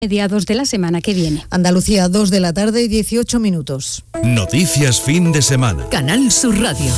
mediados de la semana que viene. Andalucía, 2 de la tarde y 18 minutos. Noticias fin de semana. Canal Sur Radio.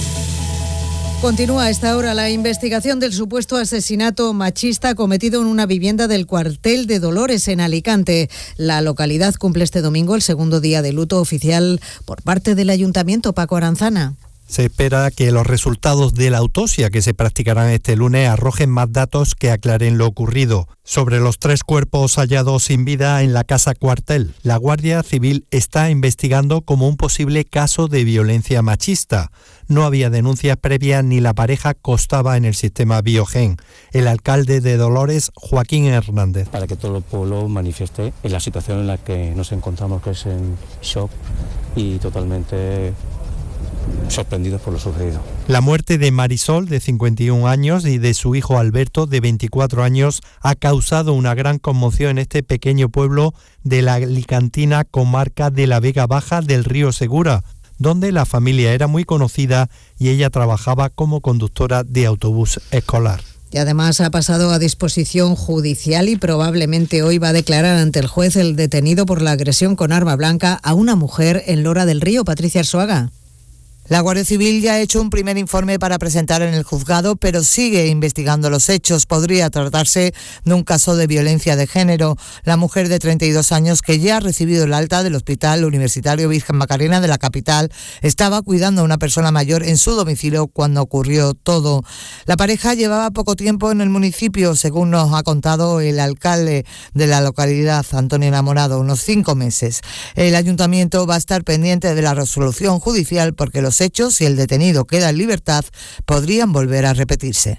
Continúa a esta hora la investigación del supuesto asesinato machista cometido en una vivienda del cuartel de Dolores, en Alicante. La localidad cumple este domingo el segundo día de luto oficial por parte del Ayuntamiento. Paco Aranzana. Se espera que los resultados de la autopsia que se practicarán este lunes arrojen más datos que aclaren lo ocurrido. Sobre los 3 cuerpos hallados sin vida en la casa cuartel, la Guardia Civil está investigando como un posible caso de violencia machista. No había denuncias previas ni la pareja constaba en el sistema Biogen. El alcalde de Dolores, Joaquín Hernández. Para que todo el pueblo manifieste en la situación en la que nos encontramos, que es en shock y totalmente sorprendidos por lo sucedido. La muerte de Marisol, de 51 años, y de su hijo Alberto, de 24 años, ha causado una gran conmoción en este pequeño pueblo de la alicantina comarca de la Vega Baja del Río Segura, donde la familia era muy conocida y ella trabajaba como conductora de autobús escolar. Y además ha pasado a disposición judicial y probablemente hoy va a declarar ante el juez el detenido por la agresión con arma blanca a una mujer en Lora del Río. Patricia Arzuaga. La Guardia Civil ya ha hecho un primer informe para presentar en el juzgado, pero sigue investigando los hechos. Podría tratarse de un caso de violencia de género. La mujer de 32 años, que ya ha recibido el alta del Hospital Universitario Virgen Macarena de la capital, estaba cuidando a una persona mayor en su domicilio cuando ocurrió todo. La pareja llevaba poco tiempo en el municipio, según nos ha contado el alcalde de la localidad, Antonio Enamorado, unos 5 meses. El ayuntamiento va a estar pendiente de la resolución judicial porque los hechos, si el detenido queda en libertad, podrían volver a repetirse.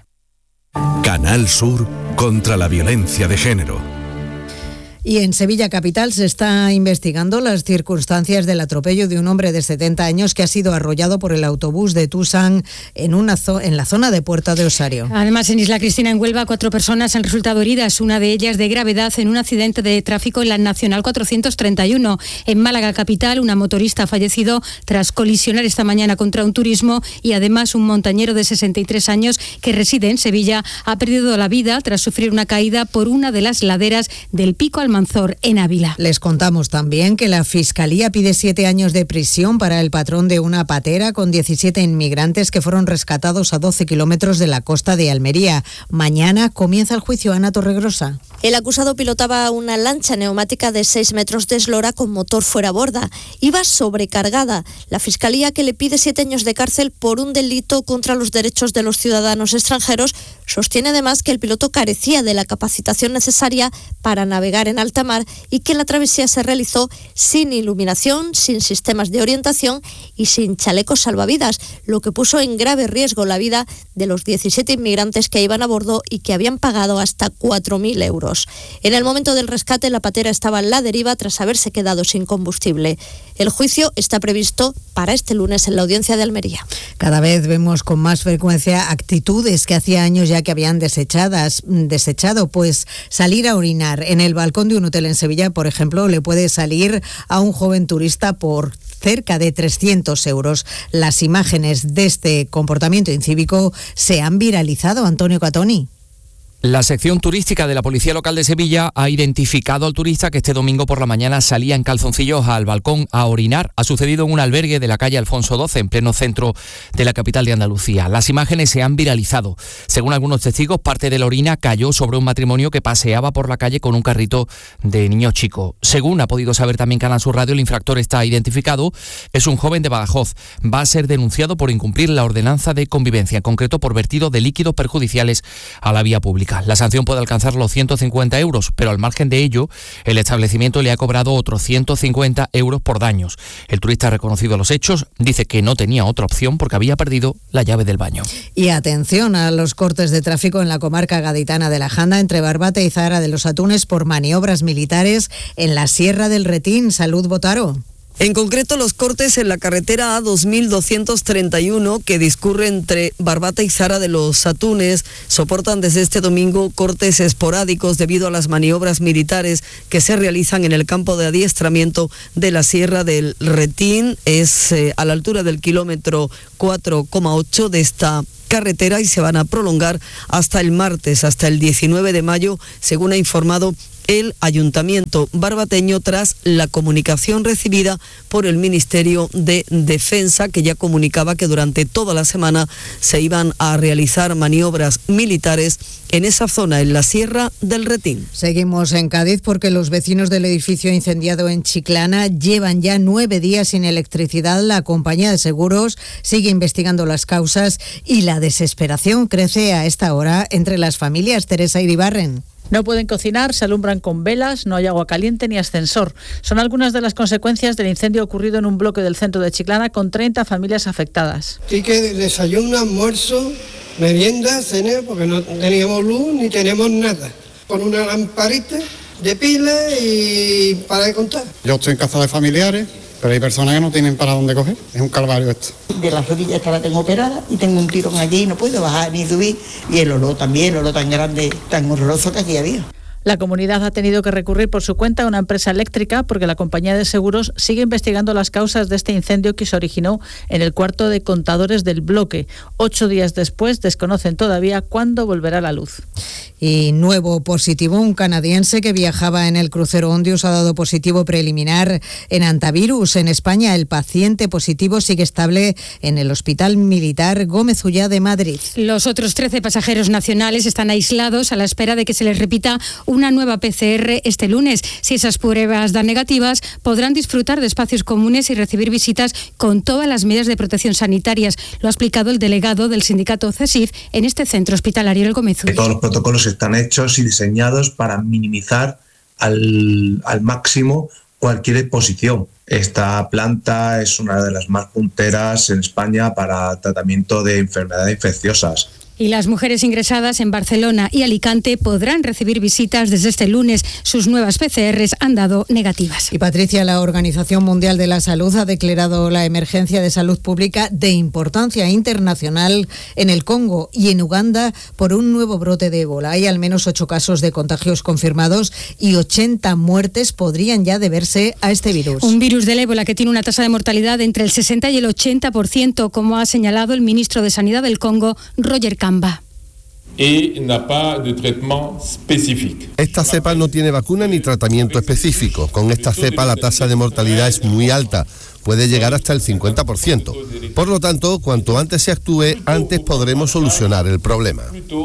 Canal Sur contra la violencia de género. Y en Sevilla capital se está investigando las circunstancias del atropello de un hombre de 70 años que ha sido arrollado por el autobús de Tusán en la zona de Puerta de Osario. Además, en Isla Cristina, en Huelva, 4 personas han resultado heridas, una de ellas de gravedad en un accidente de tráfico en la Nacional 431. En Málaga capital, una motorista ha fallecido tras colisionar esta mañana contra un turismo y además un montañero de 63 años que reside en Sevilla ha perdido la vida tras sufrir una caída por una de las laderas del Pico Almanzor en Ávila. Les contamos también que la Fiscalía pide 7 años de prisión para el patrón de una patera con 17 inmigrantes que fueron rescatados a 12 kilómetros de la costa de Almería. Mañana comienza el juicio. Ana Torregrosa. El acusado pilotaba una lancha neumática de 6 metros de eslora con motor fuera borda. Iba sobrecargada. La Fiscalía, que le pide 7 años de cárcel por un delito contra los derechos de los ciudadanos extranjeros, sostiene además que el piloto carecía de la capacitación necesaria para navegar en alta mar y que la travesía se realizó sin iluminación, sin sistemas de orientación y sin chalecos salvavidas, lo que puso en grave riesgo la vida de los 17 inmigrantes que iban a bordo y que habían pagado hasta 4.000 euros. En el momento del rescate, la patera estaba en la deriva tras haberse quedado sin combustible. El juicio está previsto para este lunes en la audiencia de Almería. Cada vez vemos con más frecuencia actitudes que hacía años ya que habían desechado, pues salir a orinar en el balcón de un hotel en Sevilla, por ejemplo, le puede salir a un joven turista por cerca de 300 euros. Las imágenes de este comportamiento incívico se han viralizado. Antonio Catoni. La sección turística de la Policía Local de Sevilla ha identificado al turista que este domingo por la mañana salía en calzoncillos al balcón a orinar. Ha sucedido en un albergue de la calle Alfonso XII, en pleno centro de la capital de Andalucía. Las imágenes se han viralizado. Según algunos testigos, parte de la orina cayó sobre un matrimonio que paseaba por la calle con un carrito de niños chicos. Según ha podido saber también Canal Sur Radio, el infractor está identificado. Es un joven de Badajoz. Va a ser denunciado por incumplir la ordenanza de convivencia, en concreto por vertido de líquidos perjudiciales a la vía pública. La sanción puede alcanzar los 150 euros, pero al margen de ello, el establecimiento le ha cobrado otros 150 euros por daños. El turista ha reconocido los hechos, dice que no tenía otra opción porque había perdido la llave del baño. Y atención a los cortes de tráfico en la comarca gaditana de la Janda, entre Barbate y Zahara de los Atunes, por maniobras militares en la Sierra del Retín. Salud, Botaro. En concreto, los cortes en la carretera A2231 que discurre entre Barbate y Zahara de los Atunes soportan desde este domingo cortes esporádicos debido a las maniobras militares que se realizan en el campo de adiestramiento de la Sierra del Retín. Es a la altura del kilómetro 4,8 de esta carretera y se van a prolongar hasta el martes, hasta el 19 de mayo, según ha informado el Ayuntamiento barbateño tras la comunicación recibida por el Ministerio de Defensa, que ya comunicaba que durante toda la semana se iban a realizar maniobras militares en esa zona, en la Sierra del Retín. Seguimos en Cádiz porque los vecinos del edificio incendiado en Chiclana llevan ya 9 días sin electricidad. La compañía de seguros sigue investigando las causas y la desesperación crece a esta hora entre las familias. Teresa Iribarren. No pueden cocinar, se alumbran con velas, no hay agua caliente ni ascensor. Son algunas de las consecuencias del incendio ocurrido en un bloque del centro de Chiclana con 30 familias afectadas. Sí que desayuno, almuerzo, merienda, cena, porque no teníamos luz ni tenemos nada. Con una lamparita de pila y para de contar. Yo estoy en casa de familiares, pero hay personas que no tienen para dónde coger. Es un calvario esto. De las rodillas que la tengo operada y tengo un tirón allí y no puedo bajar ni subir. Y el olor también, el olor tan grande, tan horroroso que aquí había. La comunidad ha tenido que recurrir por su cuenta a una empresa eléctrica porque la compañía de seguros sigue investigando las causas de este incendio que se originó en el cuarto de contadores del bloque. 8 días después desconocen todavía cuándo volverá la luz. Y nuevo positivo, un canadiense que viajaba en el crucero Ondius ha dado positivo preliminar en antivirus. En España el paciente positivo sigue estable en el Hospital Militar Gómez Ullá de Madrid. Los otros 13 pasajeros nacionales están aislados a la espera de que se les repita una nueva PCR este lunes. Si esas pruebas dan negativas, podrán disfrutar de espacios comunes y recibir visitas con todas las medidas de protección sanitarias. Lo ha explicado el delegado del sindicato CESIF en este centro hospitalario, el Gómez Ullá. Todos los protocolos están hechos y diseñados para minimizar al máximo cualquier exposición. Esta planta es una de las más punteras en España para tratamiento de enfermedades infecciosas. Y las mujeres ingresadas en Barcelona y Alicante podrán recibir visitas desde este lunes. Sus nuevas PCRs han dado negativas. Y Patricia, la Organización Mundial de la Salud ha declarado la emergencia de salud pública de importancia internacional en el Congo y en Uganda por un nuevo brote de ébola. Hay al menos 8 casos de contagios confirmados y 80 muertes podrían ya deberse a este virus. Un virus del ébola que tiene una tasa de mortalidad entre el 60 y el 80%, como ha señalado el ministro de Sanidad del Congo, Roger Kamba. Esta cepa no tiene vacuna ni tratamiento específico. Con esta cepa la tasa de mortalidad es muy alta, puede llegar hasta el 50%. Por lo tanto, cuanto antes se actúe, antes podremos solucionar el problema.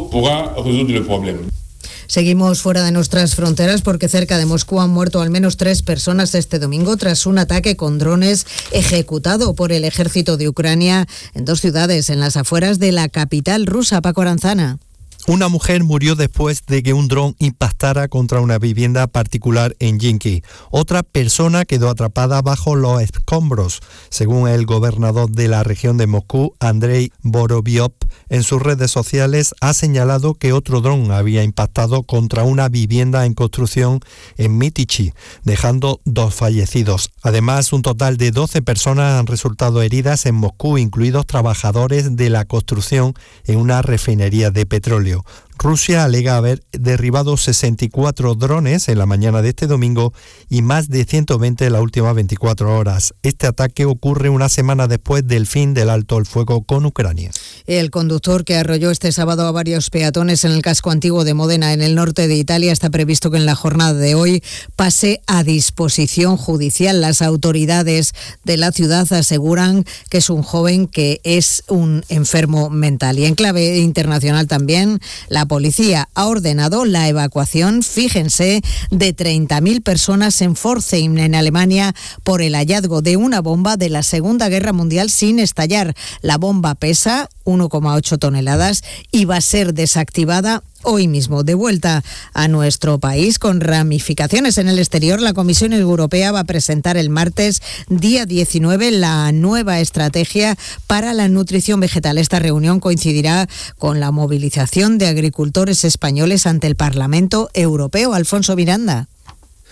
Seguimos fuera de nuestras fronteras porque cerca de Moscú han muerto al menos 3 personas este domingo tras un ataque con drones ejecutado por el ejército de Ucrania en 2 ciudades en las afueras de la capital rusa. Paco Aranzana. Una mujer murió después de que un dron impactara contra una vivienda particular en Yinki. Otra persona quedó atrapada bajo los escombros. Según el gobernador de la región de Moscú, Andrei Vorobyov, en sus redes sociales ha señalado que otro dron había impactado contra una vivienda en construcción en Mitichi, dejando 2 fallecidos. Además, un total de 12 personas han resultado heridas en Moscú, incluidos trabajadores de la construcción en una refinería de petróleo. Rusia alega haber derribado 64 drones en la mañana de este domingo y más de 120 en las últimas 24 horas. Este ataque ocurre una semana después del fin del alto el fuego con Ucrania. El conductor que arrolló este sábado a varios peatones en el casco antiguo de Módena, en el norte de Italia, está previsto que en la jornada de hoy pase a disposición judicial. Las autoridades de la ciudad aseguran que es un joven que es un enfermo mental. Y en clave internacional también, la policía ha ordenado la evacuación, fíjense, de 30.000 personas en Pforzheim, en Alemania, por el hallazgo de una bomba de la Segunda Guerra Mundial sin estallar. La bomba pesa 1,8 toneladas y va a ser desactivada hoy mismo. De vuelta a nuestro país con ramificaciones en el exterior, la Comisión Europea va a presentar el martes, día 19, la nueva estrategia para la nutrición vegetal. Esta reunión coincidirá con la movilización de agricultores españoles ante el Parlamento Europeo. Alfonso Miranda.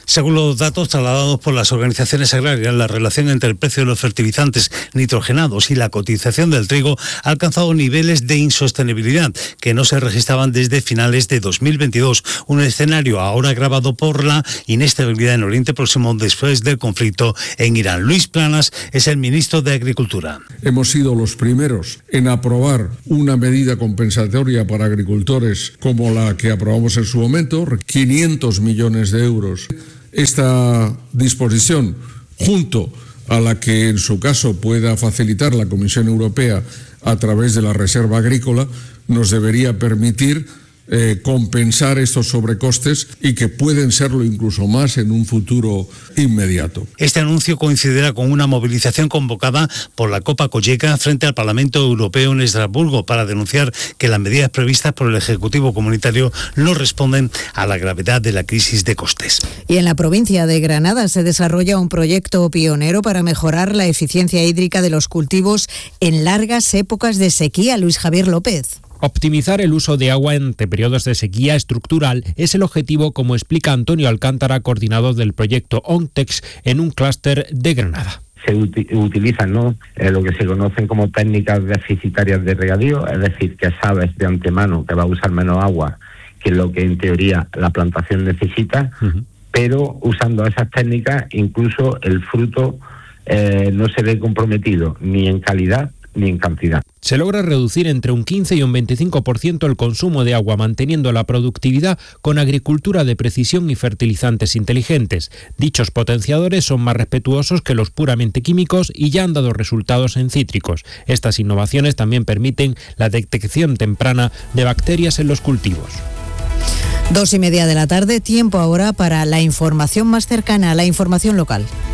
Según los datos trasladados por las organizaciones agrarias, la relación entre el precio de los fertilizantes nitrogenados y la cotización del trigo ha alcanzado niveles de insostenibilidad que no se registraban desde finales de 2022, un escenario ahora agravado por la inestabilidad en Oriente Próximo después del conflicto en Irán. Luis Planas es el ministro de Agricultura. Hemos sido los primeros en aprobar una medida compensatoria para agricultores como la que aprobamos en su momento, 500 millones de euros. Esta disposición, junto a la que en su caso pueda facilitar la Comisión Europea a través de la Reserva Agrícola, nos debería permitir compensar estos sobrecostes y que pueden serlo incluso más en un futuro inmediato. Este anuncio coincidirá con una movilización convocada por la Copa Cogeca frente al Parlamento Europeo en Estrasburgo para denunciar que las medidas previstas por el Ejecutivo Comunitario no responden a la gravedad de la crisis de costes. Y en la provincia de Granada se desarrolla un proyecto pionero para mejorar la eficiencia hídrica de los cultivos en largas épocas de sequía. Luis Javier López. Optimizar el uso de agua entre periodos de sequía estructural es el objetivo, como explica Antonio Alcántara, coordinador del proyecto ONTEX en un clúster de Granada. Se utilizan lo que se conocen como técnicas deficitarias de regadío, es decir, que sabes de antemano que va a usar menos agua que lo que en teoría la plantación necesita, pero usando esas técnicas incluso el fruto no se ve comprometido ni en calidad ni en cantidad. Se logra reducir entre un 15 y un 25% el consumo de agua, manteniendo la productividad con agricultura de precisión y fertilizantes inteligentes. Dichos potenciadores son más respetuosos que los puramente químicos y ya han dado resultados en cítricos. Estas innovaciones también permiten la detección temprana de bacterias en los cultivos. 2:30 de la tarde, tiempo ahora para la información más cercana, la información local.